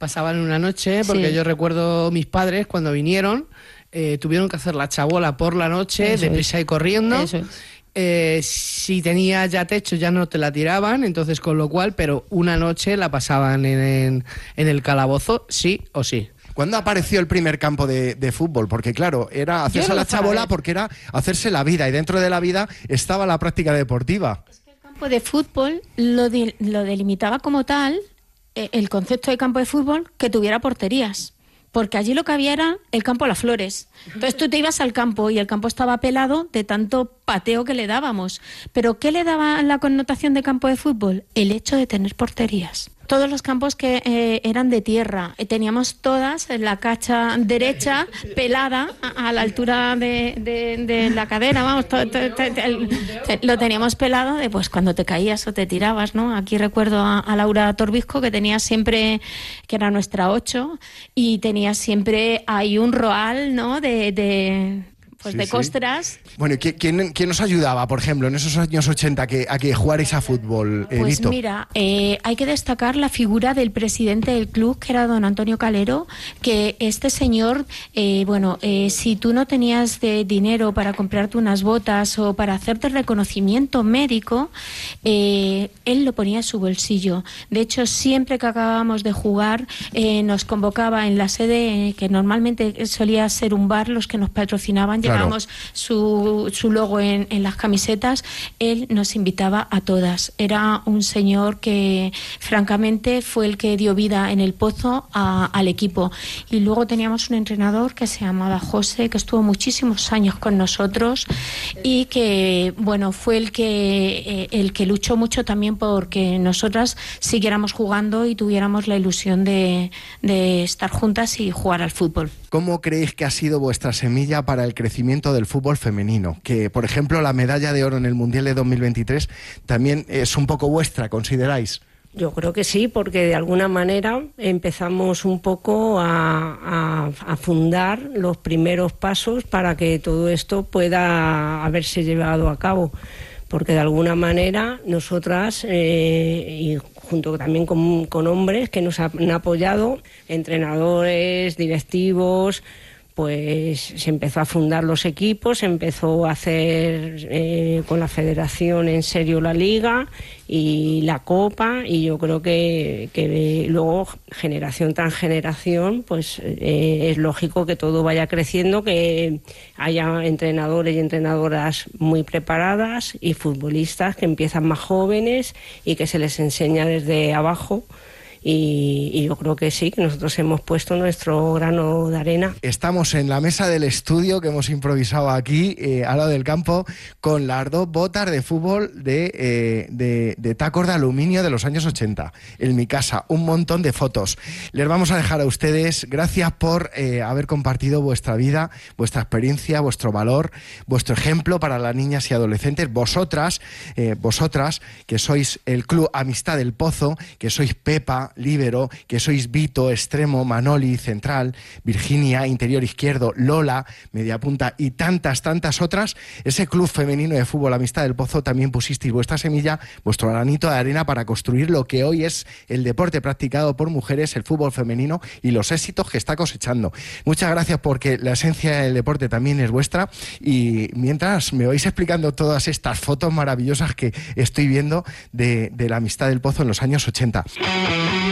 Pasaban una noche, porque yo recuerdo mis padres cuando vinieron, tuvieron que hacer la chabola por la noche, deprisa y corriendo. Eso es. Si tenía ya techo ya no te la tiraban, entonces con lo cual, pero una noche la pasaban en el calabozo, sí o sí. ¿Cuándo apareció el primer campo de fútbol? Porque claro, era hacerse la chabola porque era hacerse la vida y dentro de la vida estaba la práctica deportiva. Es que el campo de fútbol lo delimitaba como tal, el concepto de campo de fútbol, que tuviera porterías. Porque allí lo que había era el campo a las flores. Entonces tú te ibas al campo y el campo estaba pelado de tanto pateo que le dábamos. ¿Pero qué le daba la connotación de campo de fútbol? El hecho de tener porterías. Todos los campos que eran de tierra, teníamos todas la cacha derecha pelada a la altura de la cadera, vamos, lo teníamos pelado de pues cuando te caías o te tirabas, ¿no? Aquí recuerdo a Laura Torbisco, que tenía siempre, que era nuestra 8, y tenía siempre ahí un roal, ¿no? de costras. Bueno, ¿quién nos ayudaba, por ejemplo, en esos años 80 a que jugarais a fútbol, Pues Vito? mira, hay que destacar la figura del presidente del club, que era don Antonio Calero, que este señor, si tú no tenías dinero para comprarte unas botas o para hacerte el reconocimiento médico, él lo ponía en su bolsillo. De hecho, siempre que acabábamos de jugar, nos convocaba en la sede, que normalmente solía ser un bar, los que nos patrocinaban, llevábamos su logo en las camisetas. Él nos invitaba a todas. Era un señor que francamente fue el que dio vida en el Pozo al equipo. Y luego teníamos un entrenador que se llamaba José, que estuvo muchísimos años con nosotros y que fue el que luchó mucho también porque nosotras siguiéramos jugando y tuviéramos la ilusión de estar juntas y jugar al fútbol. ¿Cómo creéis que ha sido vuestra semilla para el crecimiento del fútbol femenino? Que, por ejemplo, la medalla de oro en el Mundial de 2023 también es un poco vuestra, ¿consideráis? Yo creo que sí, porque de alguna manera empezamos un poco a fundar los primeros pasos para que todo esto pueda haberse llevado a cabo. Porque de alguna manera nosotras, y junto también con hombres que nos han apoyado, entrenadores, directivos, pues se empezó a fundar los equipos, se empezó a hacer con la federación en serio la liga y la copa, y yo creo que luego generación tras generación pues es lógico que todo vaya creciendo, que haya entrenadores y entrenadoras muy preparadas y futbolistas que empiezan más jóvenes y que se les enseña desde abajo. Y yo creo que sí, que nosotros hemos puesto nuestro grano de arena. Estamos en la mesa del estudio que hemos improvisado aquí, al lado del campo, con las dos botas de fútbol de tacos de aluminio de los años 80. En mi casa, un montón de fotos. Les vamos a dejar a ustedes, gracias por haber compartido vuestra vida, vuestra experiencia, vuestro valor, vuestro ejemplo para las niñas y adolescentes. Vosotras, que sois el Club Amistad del Pozo, que sois Pepa, líbero, que sois Vito, extremo, Manoli, central, Virginia, interior izquierdo, Lola, media punta y tantas otras. Ese club femenino de fútbol Amistad del Pozo también pusisteis vuestra semilla, vuestro granito de arena para construir lo que hoy es el deporte practicado por mujeres, el fútbol femenino y los éxitos que está cosechando. Muchas gracias, porque la esencia del deporte también es vuestra, y mientras me vais explicando todas estas fotos maravillosas que estoy viendo de la Amistad del Pozo en los años 80.